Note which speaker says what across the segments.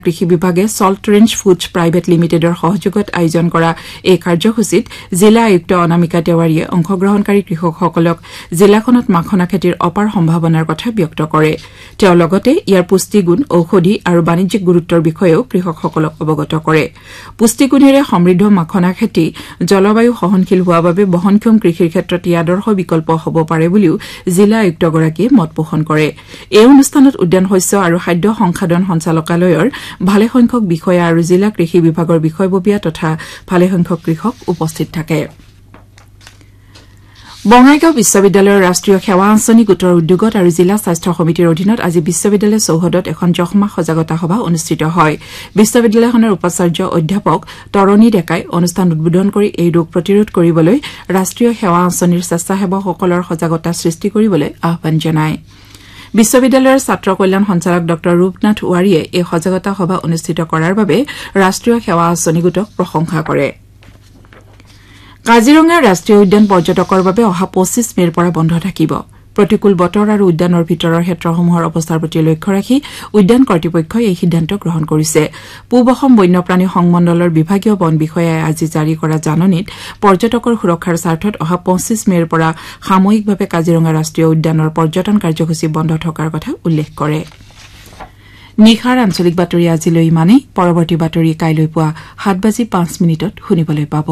Speaker 1: কৃষি বিভাগে salt range foods private লিমিটেডৰ সহযোগত আয়োজন কৰা এই কাৰ্যসূচীত জিলা আয়ুক্ত অনামিকা তেওৱাৰীয়ে অংশগ্ৰহণকাৰী কৃষকসকলক জিলাখনত মাখনা খেতিৰ অপাৰ সম্ভাৱনাৰ কথা ব্যক্ত কৰে তেওঁ লগতে ইয়াৰ পুষ্টিগুণ ঔষধি আৰু বাণিজ্যিক গুৰুত্বৰ বিষয়েও কৃষকসকলক অৱগত কৰে পুষ্টিগুণেৰে সমৃদ্ধ মাখনা খেতি জলবায়ু সহনশীল হোৱাৰ বাবে বহনক্ষম কৃষিৰ ক্ষেত্ৰত আদৰ্শ বিকল্প হ'ব পাৰে বুলিও জিলা আয়ুক্তগৰাকীয়ে মত পোষণ কৰে এই অনুষ্ঠানত উদ্যান শস্য আৰু খাদ্য সংসাধন সঞ্চালকালয়ৰ ভালেসংখ্যক বিষয়া আৰু জিলা কৃষি বিভাগৰ বিষয়ববীয়া তথা ভালেসংখ্যক কৃষক উপস্থিত থাকে বঙাইগাঁও বিশ্ববিদ্যালয়ৰ ৰাষ্ট্ৰীয় সেৱা আঁচনি গোটৰ উদ্যোগত আৰু জিলা স্বাস্থ্য সমিতিৰ অধীনত আজি বিশ্ববিদ্যালয় চৌহদত এখন যক্ষ্মা সজাগতা সভা অনুষ্ঠিত হয় বিশ্ববিদ্যালয়খনৰ উপাচাৰ্য অধ্যাপক তৰণী ডেকাই অনুষ্ঠান উদ্বোধন কৰি এই ৰোগ প্ৰতিৰোধ কৰিবলৈ ৰাষ্ট্ৰীয় সেৱা আঁচনিৰ স্বেচ্ছাসেৱকসকলৰ সজাগতা সৃষ্টি কৰিবলৈ আহ্বান জনায় বিশ্ববিদ্যালয়ৰ ছাত্ৰ কল্যাণ সঞ্চালক ড ৰূপনাথ ৱাৰীয়ে এই সজাগতা সভা অনুষ্ঠিত কৰাৰ বাবে ৰাষ্ট্ৰীয় সেৱা আঁচনি গোটক প্ৰশংসা কৰে কাজিৰঙা ৰাষ্ট্ৰীয় উদ্যান পৰ্যটকৰ বাবে অহা 25 মেৰ পৰা বন্ধ থাকিব প্ৰতিকূল বতৰ আৰু উদ্যানৰ ভিতৰৰ ক্ষেত্ৰসমূহৰ অৱস্থাৰ প্ৰতি লক্ষ্য ৰাখি উদ্যান কৰ্তৃপক্ষই এই সিদ্ধান্ত গ্ৰহণ কৰিছে পূব অসম বন্যপ্ৰাণী সংমণ্ডলৰ বিভাগীয় বন বিষয়াই আজি জাৰি কৰা জাননীত পৰ্যটকৰ সুৰক্ষাৰ স্বাৰ্থত অহা 25 মেৰ পৰা সাময়িকভাৱে কাজিৰঙা ৰাষ্ট্ৰীয় উদ্যানৰ পৰ্যটন কাৰ্যসূচী বন্ধ থকাৰ কথা উল্লেখ কৰে নিখাৰ আঞ্চলিক বাতৰি আজিলৈ ইমানেই পৰৱৰ্তী বাতৰি কাইলৈ পুৱা 7:05 শুনিবলৈ পাব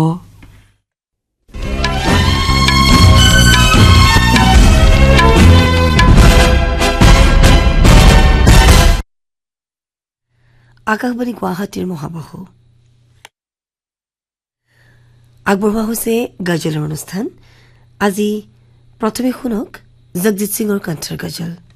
Speaker 2: আকাশবাণী গুৱাহাটীৰ মহাবাহু আগবঢ়োৱা হৈছে গজলৰ অনুষ্ঠান আজি প্ৰথমে শুনক জগজিৎ সিঙৰ কণ্ঠৰ গজল